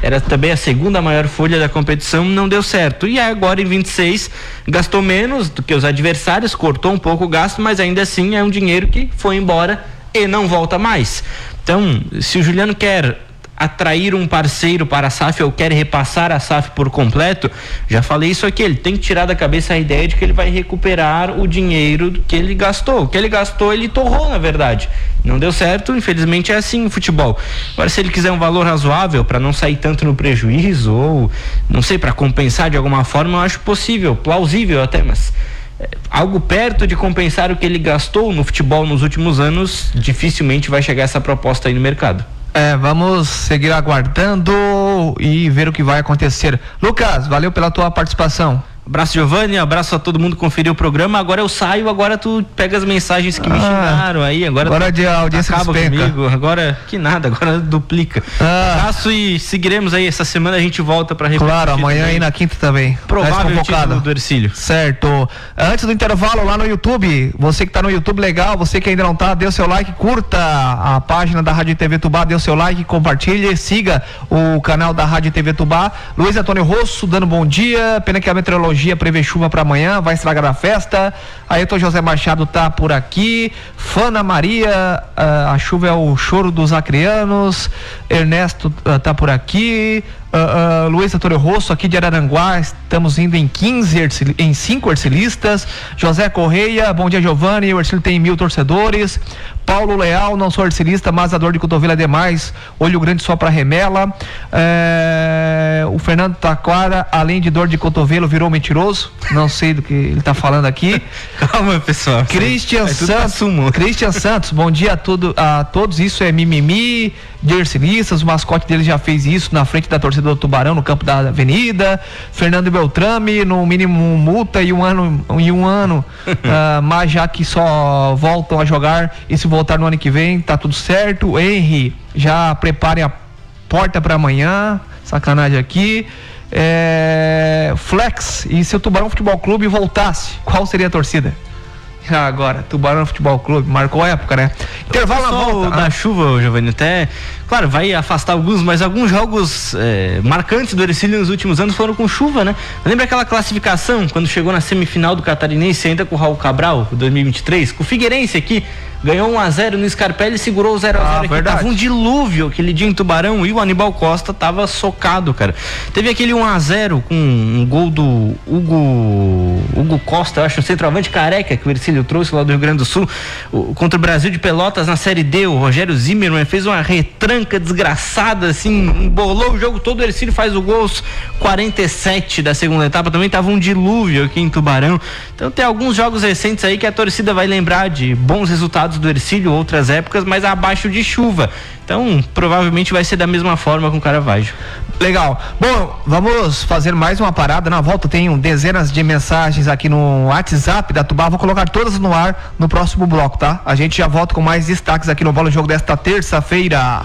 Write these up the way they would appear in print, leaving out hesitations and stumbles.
era também a segunda maior folha da competição, não deu certo. E agora em 26 gastou menos do que os adversários, cortou um pouco o gasto, mas ainda assim é um dinheiro que foi embora e não volta mais. Então, se o Juliano quer atrair um parceiro para a SAF ou quer repassar a SAF por completo, já falei isso aqui, ele tem que tirar da cabeça a ideia de que ele vai recuperar o dinheiro que ele gastou. O que ele gastou, ele torrou, na verdade. Não deu certo, infelizmente é assim o futebol. Agora, se ele quiser um valor razoável para não sair tanto no prejuízo ou, não sei, para compensar de alguma forma, eu acho possível, plausível até, mas algo perto de compensar o que ele gastou no futebol nos últimos anos, dificilmente vai chegar essa proposta aí no mercado. Vamos seguir aguardando e ver o que vai acontecer. Lucas, valeu pela tua participação. Abraço, Giovanni, abraço a todo mundo que conferiu o programa. Agora eu saio, agora tu pega as mensagens que me xingaram aí. Agora a audiência acaba comigo. Agora que nada, agora duplica. Abraço e seguiremos aí. Essa semana a gente volta para repetir. Claro, amanhã também. E na quinta também. Provável título do Hercílio. Certo. Antes do intervalo lá no YouTube, você que tá no YouTube, legal, você que ainda não tá, dê o seu like, curta a página da Rádio TV Tubá, dê o seu like, compartilhe, siga o canal da Rádio TV Tubá. Luiz Antônio Rosso dando bom dia. Pena que a meteorologia prevê chuva para amanhã, vai estragar a festa. Ayrton José Machado tá por aqui. Fana Maria, a chuva é o choro dos acreanos. Ernesto tá por aqui. Luiz Antônio Rosso aqui de Araranguá, estamos indo em 5 ercilistas. José Correia, bom dia, Giovanni, o Ercílio tem 1.000 torcedores. Paulo Leal, não sou ercilista, mas a dor de cotovelo é demais, olho grande só pra remela. O Fernando Taquara, além de dor de cotovelo, virou mentiroso, não sei do que ele tá falando aqui. Calma, pessoal. Cristian Santos, bom dia a todos, isso é mimimi de ercilistas, o mascote dele já fez isso na frente da torcida do Tubarão, no campo da Avenida. Fernando Beltrame, no mínimo multa e um ano, mas já que só voltam a jogar e se voltar no ano que vem, tá tudo certo. Henry, já preparem a porta para amanhã, sacanagem aqui. Flex, e se o Tubarão Futebol Clube voltasse, qual seria a torcida? Agora, Tubarão Futebol Clube, marcou a época, né? Intervalo na volta. Da chuva, Giovanni, até, claro, vai afastar alguns, mas alguns jogos marcantes do Hercílio nos últimos anos foram com chuva, né? Lembra aquela classificação, quando chegou na semifinal do Catarinense, ainda com o Raul Cabral, 2023, com o Figueirense aqui, ganhou 1-0 no Scarpelli e segurou o 0-0 aqui. Tava um dilúvio aquele dia em Tubarão e o Aníbal Costa tava socado, cara. Teve aquele 1-0 com um gol do Hugo Costa, eu acho, um centroavante careca que o Hercílio trouxe lá do Rio Grande do Sul, contra o Brasil de Pelotas na Série D. O Rogério Zimmermann fez uma retranca desgraçada, assim, embolou o jogo todo. O Hercílio faz o gol aos 47 da segunda etapa, também tava um dilúvio aqui em Tubarão. Então tem alguns jogos recentes aí que a torcida vai lembrar de bons resultados do Hercílio, outras épocas, mas abaixo de chuva. Então, provavelmente vai ser da mesma forma com o Caravaggio. Legal. Bom, vamos fazer mais uma parada. Na volta tem dezenas de mensagens aqui no WhatsApp da Tubá. Vou colocar todas no ar no próximo bloco, tá? A gente já volta com mais destaques aqui no Bola Jogo desta terça-feira.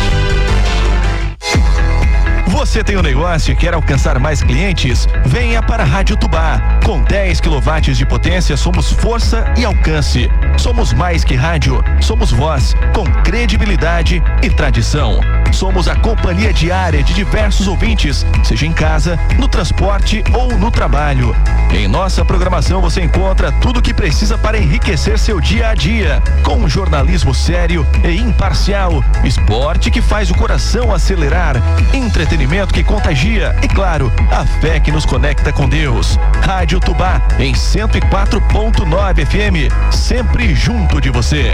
Você tem um negócio e quer alcançar mais clientes? Venha para a Rádio Tubá. Com 10 kW de potência, somos força e alcance. Somos mais que rádio, somos voz, com credibilidade e tradição. Somos a companhia diária de diversos ouvintes, seja em casa, no transporte ou no trabalho. Em nossa programação você encontra tudo o que precisa para enriquecer seu dia a dia, com um jornalismo sério e imparcial, esporte que faz o coração acelerar, entretenimento que contagia e, claro, a fé que nos conecta com Deus. Rádio Tubá em 104.9 FM, sempre junto de você.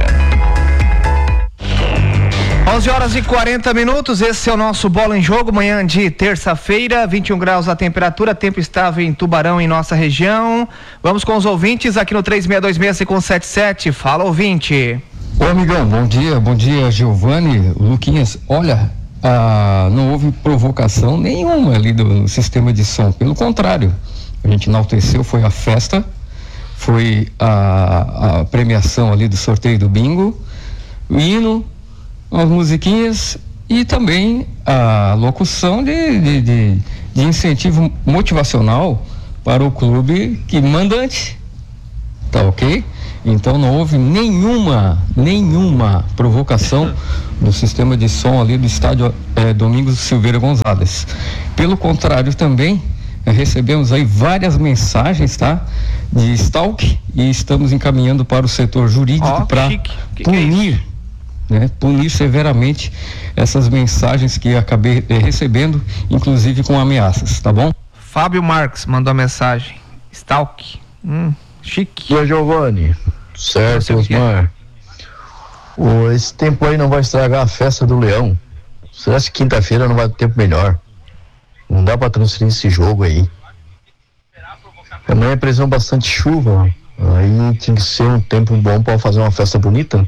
11h40, esse é o nosso Bola em Jogo, manhã de terça-feira, 21 graus a temperatura, tempo estável em Tubarão, em nossa região. Vamos com os ouvintes aqui no 3626-5177. Fala, ouvinte. Ô, amigão, bom dia, Giovanni, Luquinhas. Olha, não houve provocação nenhuma ali do sistema de som, pelo contrário, a gente enalteceu, foi a festa, foi a premiação ali do sorteio do bingo, o hino, as musiquinhas e também a locução de incentivo motivacional para o clube que mandante. tá ok? Então não houve nenhuma provocação no sistema de som ali do estádio Domingos Silveira Gonzalez. Pelo contrário também, recebemos aí várias mensagens, tá? De stalk, e estamos encaminhando para o setor jurídico para punir, né? Punir severamente essas mensagens que acabei recebendo, inclusive com ameaças, tá bom? Fábio Marques mandou a mensagem. Stalk. Chique. Oi, Giovanni. Certo, Osmar. Esse tempo aí não vai estragar a festa do Leão. Será que quinta-feira não vai ter tempo melhor? Não dá pra transferir esse jogo aí. Amanhã é previsão bastante chuva. Aí tem que ser um tempo bom pra fazer uma festa bonita.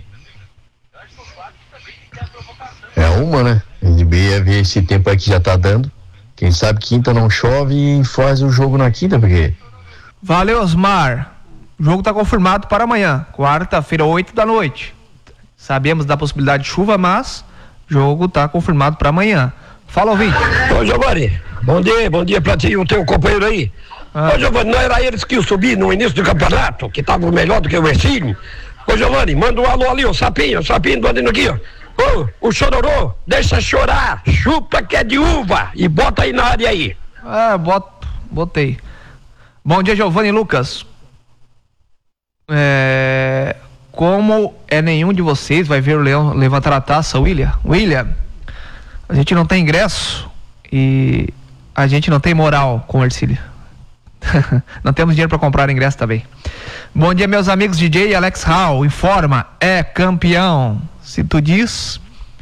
É uma, né? A gente ia ver esse tempo aí que já tá dando. Quem sabe quinta não chove e faz o jogo na quinta, porque... Valeu, Osmar. O jogo tá confirmado para amanhã, quarta-feira, 8 da noite. Sabemos da possibilidade de chuva, mas o jogo tá confirmado para amanhã. Fala, ouvinte. Ô, Giovanni, bom dia pra ti e o teu companheiro aí. Ô, Giovanni, não era eles que iam subir no início do campeonato, que estavam melhor do que o Ercílio? Ô, Giovanni, manda um alô ali, o Sapinho do andando aqui, ó. Ô, o Chororô, deixa chorar, chupa que é de uva e bota aí na área aí. Botei. Bom dia, Giovanni e Lucas. Como nenhum de vocês vai ver o Leão levantar a taça, William, a gente não tem ingresso e a gente não tem moral com o Ercílio. Não temos dinheiro para comprar ingresso também. Bom dia, meus amigos. DJ Alex Hall informa, é campeão. Se tu diz.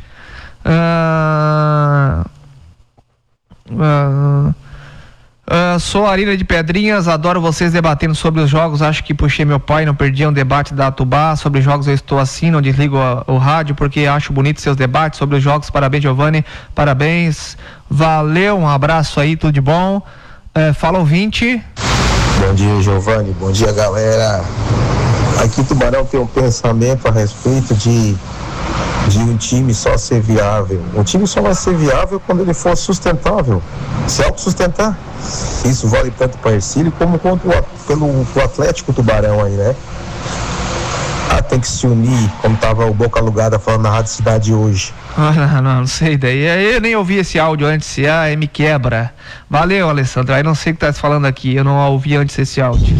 Sou Arina de Pedrinhas, adoro vocês debatendo sobre os jogos. Acho que puxei meu pai, não perdi um debate da Tubá. Sobre jogos eu estou assim, não desligo o rádio porque acho bonito seus debates sobre os jogos. Parabéns, Giovanni, parabéns, valeu, um abraço aí, tudo de bom. Fala, ouvinte. Bom dia, Giovanni, bom dia, galera. Aqui Tubarão tem um pensamento a respeito de um time só ser viável. Um time só vai ser viável quando ele for sustentável, se autossustentar. Isso vale tanto para Ercílio como pelo Atlético Tubarão aí, né? Tem que se unir, como tava o Boca Alugada falando na Rádio Cidade hoje. Não sei daí. Eu nem ouvi esse áudio antes, me quebra. Valeu, Alessandro. Aí não sei o que tá falando aqui, eu não ouvi antes esse áudio.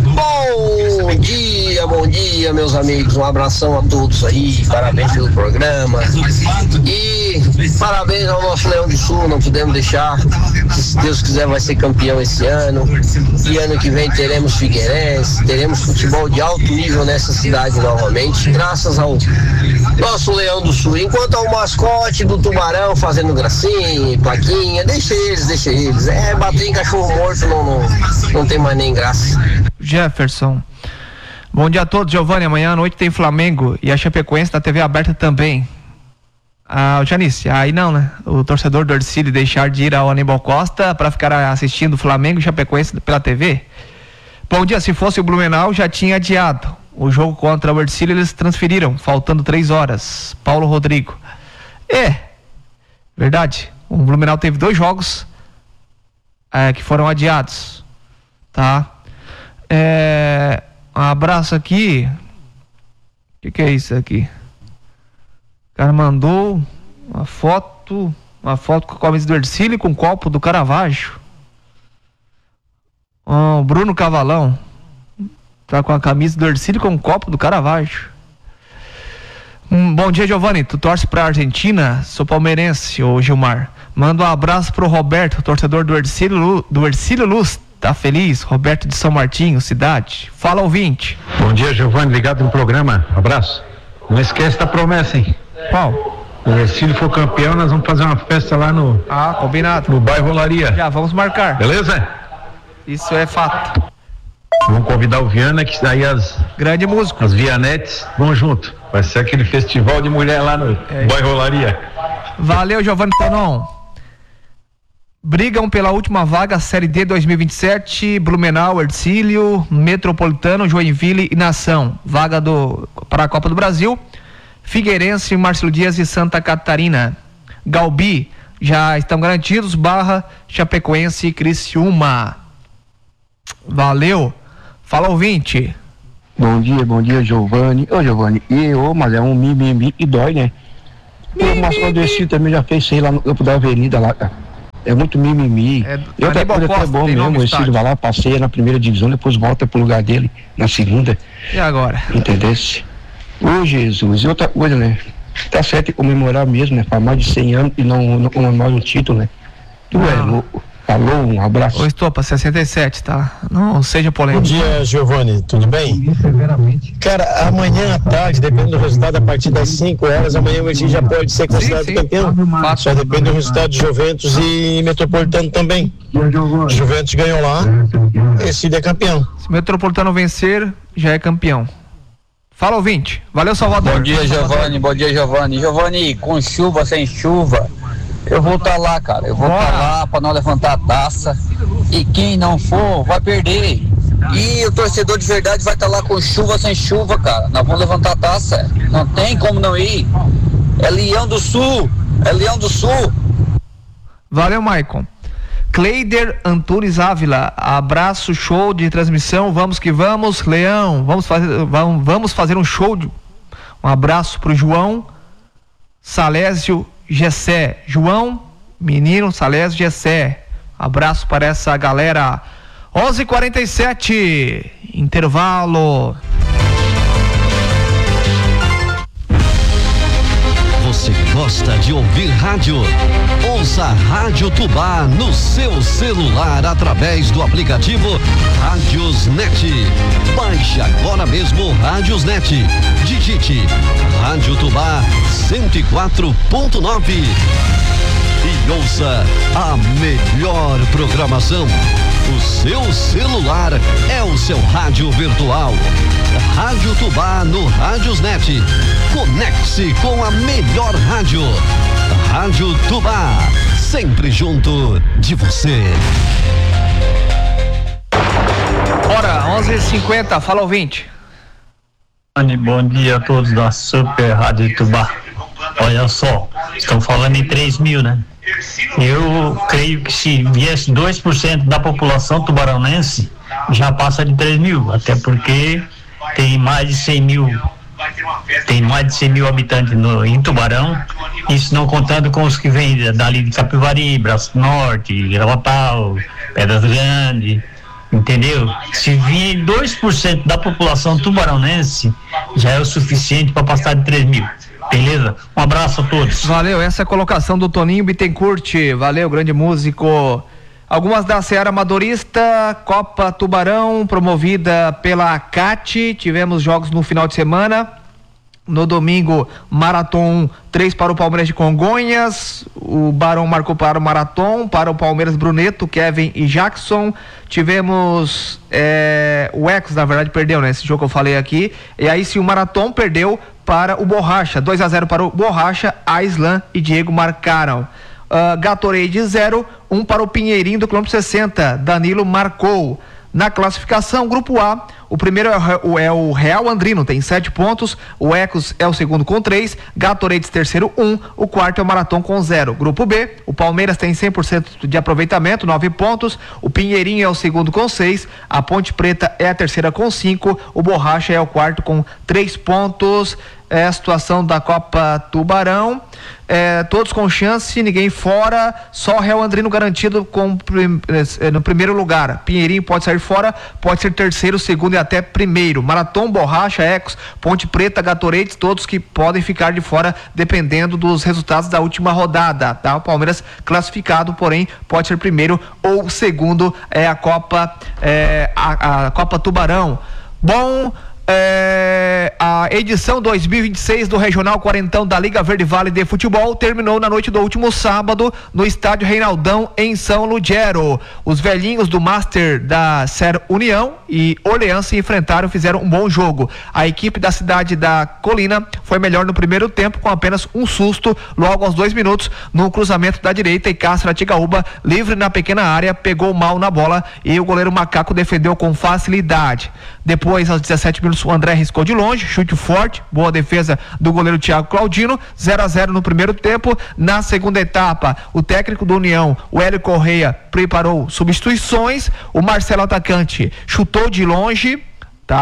Bom dia, meus amigos. Um abração a todos aí. Parabéns pelo programa. E parabéns ao nosso Leão do Sul. Não podemos deixar. Se Deus quiser, vai ser campeão esse ano. E ano que vem teremos Figueirense. Teremos futebol de alto nível nessa cidade novamente. Graças ao nosso Leão do Sul. Enquanto ao mascote do Tubarão fazendo gracinha, plaquinha, deixa eles. Bater em cachorro morto não tem mais nem graça. Jefferson. Bom dia a todos, Giovanni. Amanhã à noite tem Flamengo e a Chapecoense na TV aberta também. Janice, aí não, né? O torcedor do Ercílio deixar de ir ao Aníbal Costa para ficar assistindo Flamengo e Chapecoense pela TV. Bom dia, se fosse o Blumenau já tinha adiado. O jogo contra o Ercílio eles transferiram, faltando 3 horas. Paulo Rodrigo. Verdade. O Blumenau teve 2 jogos que foram adiados. Tá? Um abraço aqui. O que é isso aqui? O cara mandou uma foto com a camisa do Ercílio com o copo do Caravaggio. O Bruno Cavalão tá com a camisa do Ercílio com o copo do Caravaggio. Bom dia, Giovanni. Tu torce pra Argentina? Sou palmeirense, ô Gilmar. Manda um abraço pro Roberto, torcedor do Ercílio Luz. Tá feliz? Roberto de São Martinho, cidade. Fala, ouvinte. Bom dia, Giovanni, ligado no programa. Abraço. Não esquece da promessa, hein? Qual? O Ercílio for campeão, nós vamos fazer uma festa lá no... combinado. No bairro Olaria. Já vamos marcar. Beleza? Isso é fato. Vamos convidar o Viana, que daí grande músico. As Vianetes vão junto. Vai ser aquele festival de mulher lá no bairro Olaria. Valeu, Giovanni Tonon. Brigam pela última vaga Série D 2027, Blumenau, Ercílio, Metropolitano, Joinville e Nação. Vaga para a Copa do Brasil, Figueirense, Márcio Dias e Santa Catarina. Galbi já estão garantidos, Barra, Chapecoense e Criciúma. Valeu. Fala, ouvinte. Bom dia, Giovani. Ô, Giovani, mas é um mimimi e dói, né? O Marcelo Aldeci também já fez isso aí lá no campo da avenida lá, cara. É muito mimimi. E outra coisa que é bom mesmo, o Ercílio vai lá, passeia na primeira divisão, depois volta pro lugar dele na segunda. E agora? Entendesse? Ô, Jesus, e outra coisa, né? Tá certo em comemorar mesmo, né? Faz mais de 100 anos e não comemorar o título, né? Tu é louco. Falou, um abraço. Ô, Estopa, 67, tá? Não seja polêmico. Bom dia, Giovani, tudo bem? Cara, amanhã à tarde, depende do resultado, a partir das 5 horas, amanhã o Ercílio já pode ser considerado campeão. Só depende do resultado de Juventus e Metropolitano também. Juventus ganhou lá, Ercílio é campeão. Se o Metropolitano vencer, já é campeão. Fala, ouvinte. Valeu, Salvador. Bom dia, Giovani. Bom dia, Giovani. Giovani, com chuva, sem chuva, eu vou estar lá, cara. Eu vou estar lá para nós levantar a taça. E quem não for, vai perder. E o torcedor de verdade vai estar lá com chuva, sem chuva, cara. Nós vamos levantar a taça. Não tem como não ir. É Leão do Sul. É Leão do Sul. Valeu, Maicon. Cleider Antunes Ávila, abraço, show de transmissão, vamos que vamos, Leão, vamos fazer um show, um abraço pro João Salésio Gessé, João, menino Salésio Gessé, abraço para essa galera. 11h47, intervalo. Você gosta de ouvir rádio? Ouça a Rádio Tubá no seu celular através do aplicativo Rádiosnet. Baixe agora mesmo o Rádiosnet. Digite Rádio Tubá 104.9 e ouça a melhor programação. O seu celular é o seu rádio virtual. Rádio Tubá no Rádiosnet. Conecte-se com a melhor rádio. Rádio Tubá, sempre junto de você. Bora, 11h50, fala, ouvinte. Bom dia a todos da Super Rádio Tubá. Olha só, estão falando em 3 mil, né? Eu creio que se viesse 2% da população tubaronense, já passa de 3 mil, até porque tem mais de 100 mil habitantes em Tubarão, isso não contando com os que vêm dali de Capivari, Braço Norte, Gravatal, Pedras Grandes, entendeu? Se vier 2% da população tubaronense, já é o suficiente para passar de 3 mil. Beleza? Um abraço a todos. Valeu, essa é a colocação do Toninho Bittencourt. Valeu, grande músico. Algumas da Seara Amadorista, Copa Tubarão, promovida pela CAT. Tivemos jogos no final de semana. No domingo, Marathon 3 para o Palmeiras de Congonhas. O Barão marcou para o Marathon, para o Palmeiras Bruneto, Kevin e Jackson. Tivemos o Ecos, na verdade, perdeu, né? Esse jogo que eu falei aqui. E aí sim, o Marathon perdeu para o Borracha. 2-0 para o Borracha. Aislan e Diego marcaram. Gatorade 0, 1 para o Pinheirinho do quilômetro 60. Danilo marcou. Na classificação, grupo A, o primeiro é o Real Andrino, tem 7 pontos, o Ecos é o segundo com 3, Gatorades terceiro 1, o quarto é o Marathon com 0. Grupo B, o Palmeiras tem 100% de aproveitamento, 9 pontos, o Pinheirinho é o segundo com 6, a Ponte Preta é a terceira com 5, o Borracha é o quarto com 3 pontos. É a situação da Copa Tubarão, todos com chance, ninguém fora, só o Real Andrino garantido no primeiro lugar. Pinheirinho pode sair fora, pode ser terceiro, segundo e até primeiro. Marathon, Borracha, Ecos, Ponte Preta, Gatorades, todos que podem ficar de fora dependendo dos resultados da última rodada, tá? O Palmeiras classificado, porém pode ser primeiro ou segundo, a Copa a Copa Tubarão. Bom, a edição 2026 do Regional Quarentão da Liga Verde Vale de Futebol terminou na noite do último sábado no estádio Reinaldão, em São Lugero. Os velhinhos do Master da Ser União e Orleans se enfrentaram e fizeram um bom jogo. A equipe da cidade da Colina foi melhor no primeiro tempo, com apenas um susto logo aos 2 minutos no cruzamento da direita, e Castro Atigaúba, livre na pequena área, pegou mal na bola e o goleiro Macaco defendeu com facilidade. Depois, aos 17 minutos, o André riscou de longe, chute forte, boa defesa do goleiro Thiago Claudino. 0-0 no primeiro tempo. Na segunda etapa, o técnico do União, o Hélio Correia, preparou substituições. O Marcelo atacante chutou de longe, tá?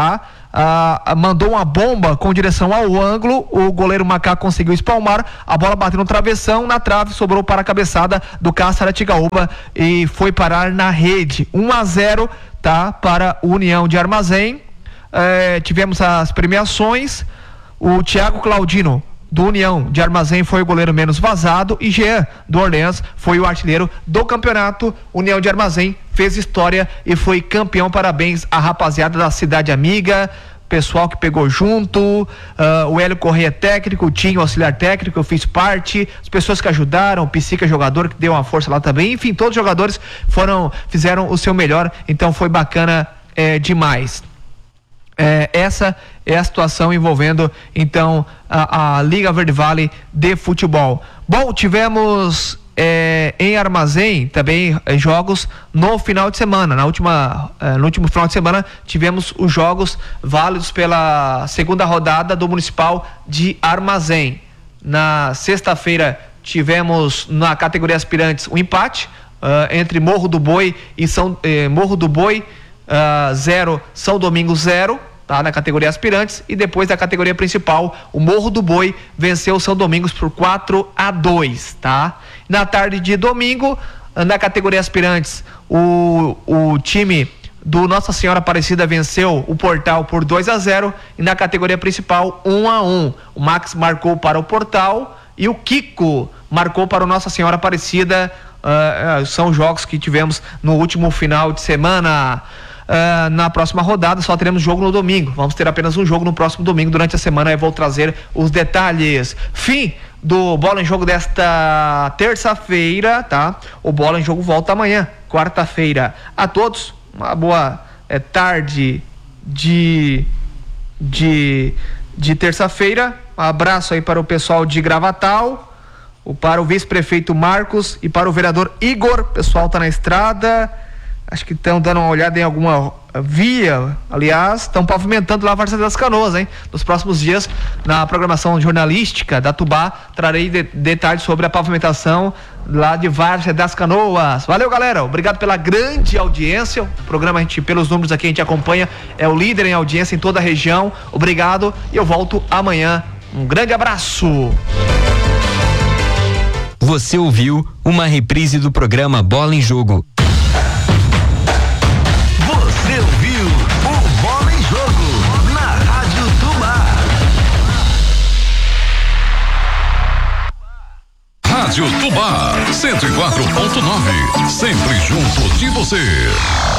mandou uma bomba com direção ao ângulo, o goleiro Macaco conseguiu espalmar, a bola bateu no travessão, na trave, sobrou para a cabeçada do Cássio Aratigaúba e foi parar na rede. 1-0, tá, para o União de Armazém. Tivemos as premiações. O Thiago Claudino do União de Armazém foi o goleiro menos vazado e Jean do Orleans foi o artilheiro do campeonato. União de Armazém fez história e foi campeão. Parabéns à rapaziada da Cidade Amiga, pessoal que pegou junto, o Hélio Correia técnico, o Tinho auxiliar técnico, eu fiz parte, as pessoas que ajudaram, o Psica jogador que deu uma força lá também, enfim, todos os jogadores fizeram o seu melhor, então foi bacana demais. Essa é a situação envolvendo então a Liga Verde Vale de futebol. Bom, tivemos em Armazém também jogos no final de semana. No último final de semana tivemos os jogos válidos pela segunda rodada do Municipal de Armazém. Na sexta-feira tivemos na categoria aspirantes um empate entre Morro do Boi e Morro do Boi 0, São Domingos 0, tá, na categoria aspirantes, e depois da categoria principal, o Morro do Boi venceu o São Domingos por 4-2, tá? Na tarde de domingo, na categoria aspirantes, o time do Nossa Senhora Aparecida venceu o Portal por 2-0, e na categoria principal 1-1. O Max marcou para o Portal e o Kiko marcou para o Nossa Senhora Aparecida. São jogos que tivemos no último final de semana. Na próxima rodada só teremos jogo no domingo. Vamos ter apenas um jogo no próximo domingo. Durante a semana eu vou trazer os detalhes. Fim do Bola em Jogo desta terça-feira, tá? O Bola em Jogo volta amanhã, quarta-feira. A todos, uma boa tarde de terça-feira. Um abraço aí para o pessoal de Gravatal, para o vice-prefeito Marcos e para o vereador Igor. O pessoal tá na estrada. Acho que estão dando uma olhada em alguma via, aliás, estão pavimentando lá a Várzea das Canoas, hein? Nos próximos dias, na programação jornalística da Tubá, trarei detalhes sobre a pavimentação lá de Várzea das Canoas. Valeu, galera, obrigado pela grande audiência. O programa, pelos números aqui, a gente acompanha, é o líder em audiência em toda a região. Obrigado, e eu volto amanhã. Um grande abraço. Você ouviu uma reprise do programa Bola em Jogo. Você ouviu o Bola em Jogo na Rádio Tubá. Rádio Tubá 104.9, sempre junto de você.